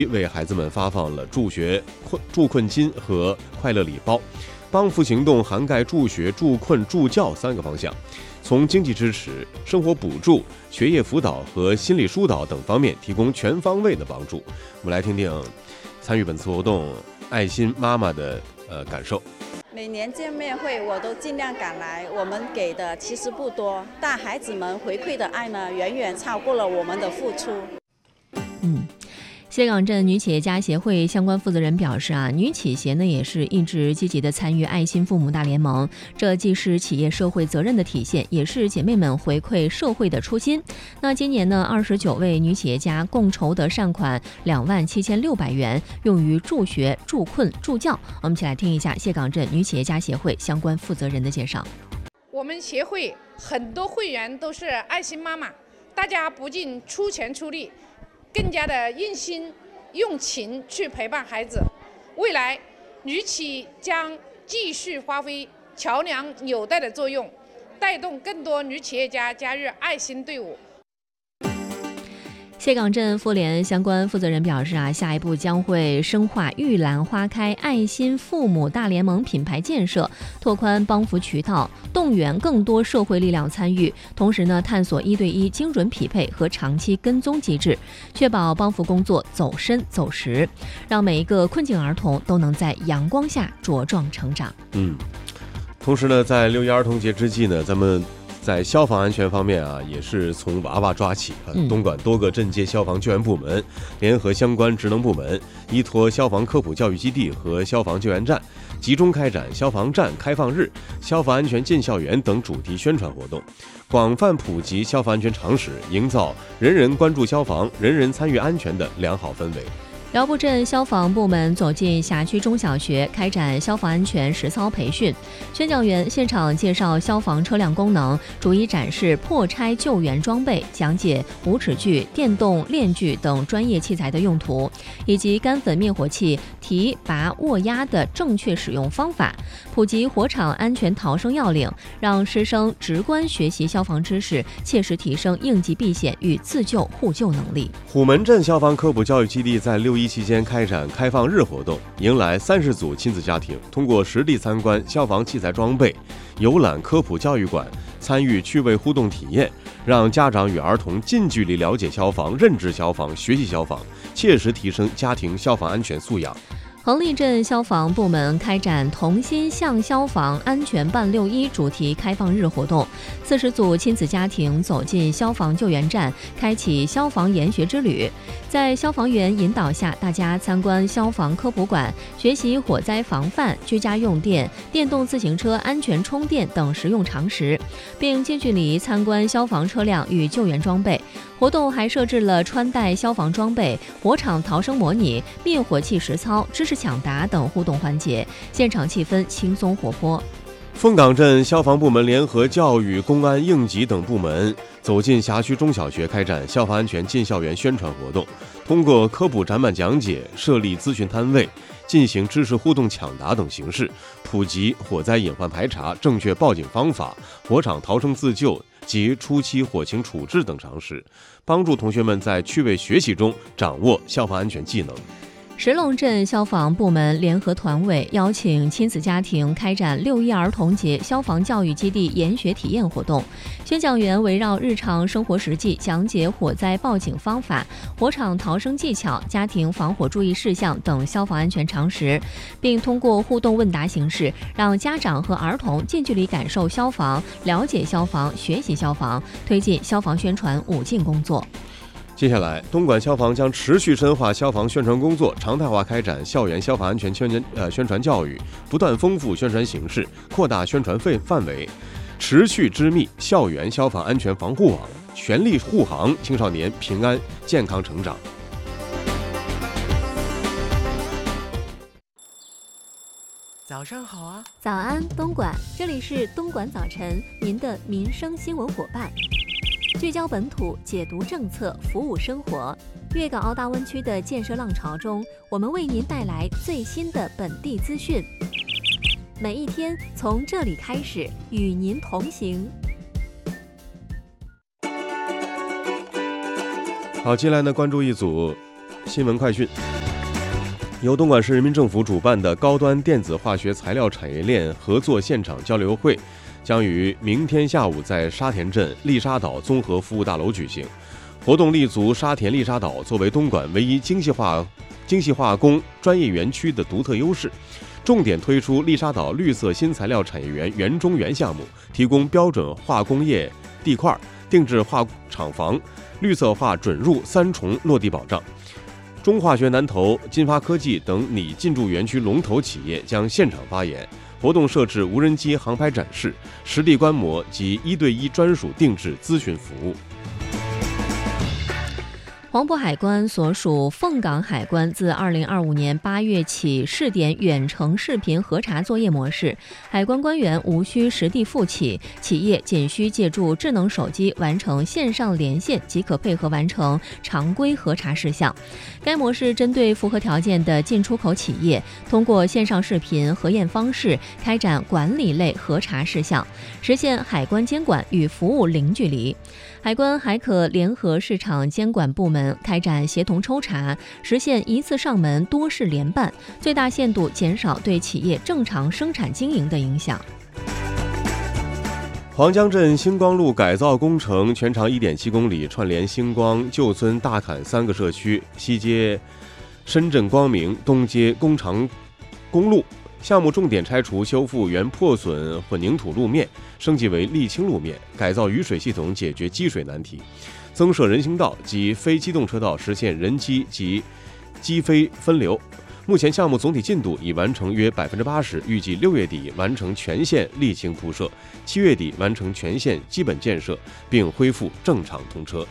为孩子们发放了助困金和快乐礼包。帮扶行动涵盖助学、助困、助教3个方向，从经济支持、生活补助、学业辅导和心理疏导等方面提供全方位的帮助。我们来听听参与本次活动爱心妈妈的感受。 每年见面会我都尽量赶来，我们给的其实不多，但孩子们回馈的爱呢，远远超过了我们的付出。 谢岗镇女企业家协会相关负责人表示女企协呢也是一直积极的参与爱心父母大联盟，这既是企业社会责任的体现，也是姐妹们回馈社会的初心。那今年呢，29位女企业家共筹得善款27600元，用于助学、助困、助教。我们一起来听一下谢岗镇女企业家协会相关负责人的介绍。 我们协会很多会员都是爱心妈妈，大家不仅出钱出力，更加的用心用情去陪伴孩子。未来女企将继续发挥桥梁纽带的作用，带动更多女企业家加入爱心队伍。 谢岗镇妇联相关负责人表示下一步将会深化玉兰花开爱心父母大联盟品牌建设，拓宽帮扶渠道，动员更多社会力量参与，同时呢，探索1对1精准匹配和长期跟踪机制，确保帮扶工作走深走实，让每一个困境儿童都能在阳光下茁壮成长。 同时呢，在6一儿童节之际呢，咱们在消防安全方面也是从娃娃抓起东莞多个镇街消防救援部门联合相关职能部门，依托消防科普教育基地和消防救援站，集中开展消防站开放日、消防安全进校园等主题宣传活动，广泛普及消防安全常识，营造人人关注消防、人人参与安全的良好氛围。 辽埠镇消防部门走进辖区中小学，开展消防安全实操培训。宣讲员现场介绍消防车辆功能，逐一展示破拆救援装备，讲解无齿锯、电动链锯等专业器材的用途，以及干粉灭火器提拔握压的正确使用方法，普及火场安全逃生要领，让师生直观学习消防知识，切实提升应急避险与自救互救能力。 虎门镇消防科普教育基地在6·1期间开展开放日活动，迎来30组亲子家庭，通过实地参观消防器材装备，游览科普教育馆，参与趣味互动体验，让家长与儿童近距离了解消防、认知消防、学习消防，切实提升家庭消防安全素养。 横沥镇消防部门开展同心向消防安全办6·1主题开放日活动，40组亲子家庭走进消防救援站，开启消防研学之旅。在消防员引导下，大家参观消防科普馆，学习火灾防范、居家用电、电动自行车安全充电等实用常识，并近距离参观消防车辆与救援装备。活动还设置了穿戴消防装备、火场逃生模拟、灭火器实操、知识抢答等互动环节，现场气氛轻松活泼。 凤岗镇消防部门联合教育、公安、应急等部门走进辖区中小学，开展消防安全进校园宣传活动，通过科普展板讲解、设立咨询摊位、进行知识互动抢答等形式，普及火灾隐患排查、正确报警方法、火场逃生自救及初期火情处置等常识，帮助同学们在趣味学习中掌握消防安全技能。 石龙镇消防部门联合团委邀请亲子家庭开展6·1儿童节消防教育基地研学体验活动，宣讲员围绕日常生活实际讲解火灾报警方法、火场逃生技巧、家庭防火注意事项等消防安全常识，并通过互动问答形式，让家长和儿童近距离感受消防、了解消防、学习消防，推进消防宣传5进工作。 接下来，东莞消防将持续深化消防宣传工作，常态化开展校园消防安全宣传教育，不断丰富宣传形式，扩大宣传范围，持续织密校园消防安全防护网，全力护航青少年平安健康成长。 早上好啊！ 早安，东莞，这里是东莞早晨，您的民生新闻伙伴。聚焦本土，解读政策，服务生活。粤港澳大湾区的建设浪潮中，我们为您带来最新的本地资讯。每一天从这里开始，与您同行。 好，接下来呢，关注一组新闻快讯。由东莞市人民政府主办的高端电子化学材料产业链合作现场交流会将于明天下午在沙田镇丽沙岛综合服务大楼举行。活动立足沙田丽沙岛作为东莞唯一精细化工专业园区的独特优势，重点推出丽沙岛绿色新材料产业园园中园项目，提供标准化工业地块、定制化厂房、绿色化准入3重落地保障。中化学南投、金发科技等拟进驻园区龙头企业将现场发言。活动设置无人机航拍展示、实地观摩及1对1专属定制咨询服务。 黄埔海关所属凤港海关自2025年8月起试点远程视频核查作业模式，海关官员无需实地复企，企业仅需借助智能手机完成线上连线即可配合完成常规核查事项。该模式针对符合条件的进出口企业，通过线上视频核验方式开展管理类核查事项，实现海关监管与服务零距离。海关还可联合市场监管部门开展协同抽查，实现一次上门多事联办，最大限度减少对企业正常生产经营的影响。 黄江镇星光路改造工程全长1.7公里，串联星光、旧村、大坎3个社区，西接深圳光明，东接工长公路。项目重点拆除修复原破损混凝土路面，升级为沥青路面，改造雨水系统，解决积水难题，增设人行道及非机动车道，实现人机及机非分流。目前项目总体进度已完成约80%，预计6月底完成全线沥青铺设，7月底完成全线基本建设，并恢复正常通车。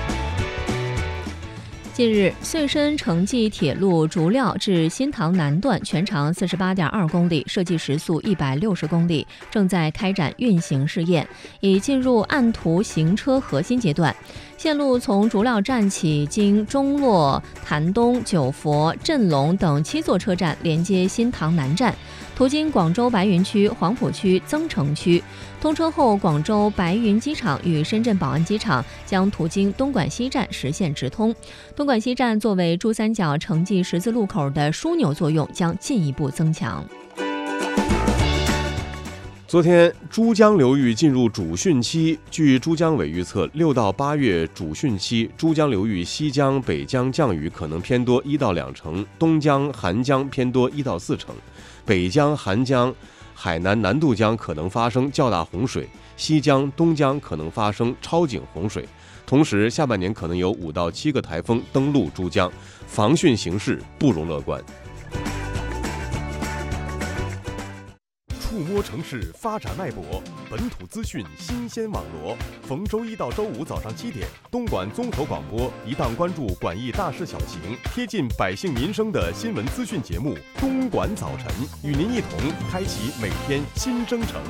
近日，穗深城际铁路竹料至新塘南段全长48.2公里，设计时速160公里，正在开展运行试验，已进入按图行车核心阶段。线路从竹料站起，经中洛、潭东、九佛、镇龙等7座车站连接新塘南站，途经广州白云区、黄埔区、增城区。通车后，广州白云机场与深圳宝安机场将途经东莞西站实现直通。东莞西站作为珠三角城际十字路口的枢纽作用将进一步增强。 昨天，珠江流域进入主汛期。据珠江委预测，6到8月主汛期，珠江流域西江、北江降雨可能偏多1到2成，东江、韩江偏多1到4成，北江、韩江、海南南渡江可能发生较大洪水，西江、东江可能发生超警洪水。同时，下半年可能有5到7个台风登陆珠江，防汛形势不容乐观。 触摸城市发展脉搏，本土资讯新鲜网罗。逢周1到周5早上7点，东莞综合广播一档关注莞益大事小情、贴近百姓民生的新闻资讯节目《东莞早晨》，与您一同开启每天新征程。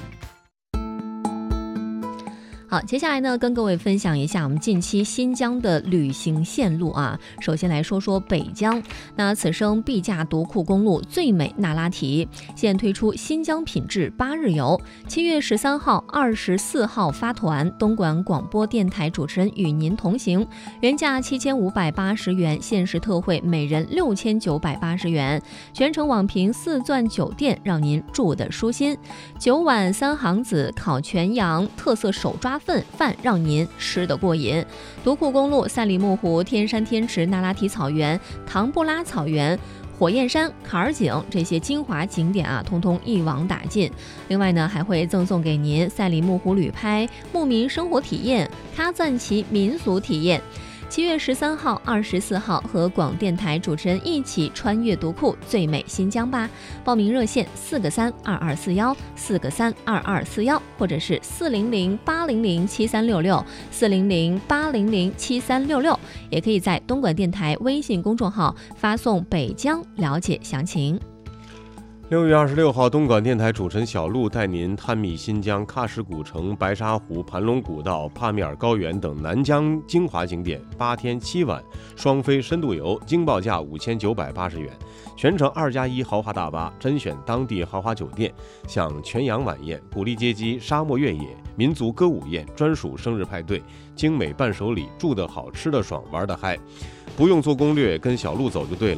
好，接下来呢，跟各位分享一下我们近期新疆的旅行线路啊。首先来说说北疆，那此生必驾独库公路最美那拉提，现推出新疆品质8日游。7月13号、24号发团，东莞广播电台主持人与您同行，原价7580元，限时特惠每人6980元，全程网评4钻酒店，让您住得舒心。9碗3行子烤全羊，特色手抓饭让您吃得过瘾。独库公路赛里木湖、天山天池、那拉提草原、唐布拉草原、火焰山、坎儿井这些精华景点啊，通通一网打尽。另外呢，还会赠送给您赛里木湖旅拍、牧民生活体验、喀赞其民俗体验。7月13号、24号和广电台主持人一起穿越独库最美新疆吧！报名热线4个3 2241 4个3 2241，或者是400-800-7366 400-800-7366，也可以在东莞电台微信公众号发送北疆了解详情。 6月26号，东莞电台主持人小璐带您探秘新疆喀什古城、白沙湖、盘龙古道、帕米尔高原等南疆精华景点，8天7晚双飞深度游，经报价5980元，全程2+1豪华大巴，甄选当地豪华酒店，享全羊晚宴、鼓励接机、沙漠越野、民族歌舞宴、专属生日派对，精美伴手礼，住得好、吃得爽、玩得嗨。 不用做攻略，跟小路走就对了。